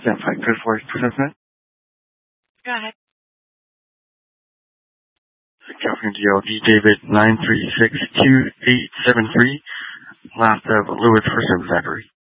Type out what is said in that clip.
Stand by. Good for assessment. Go ahead. California DLD David 9362873. Last of Lewis for service battery.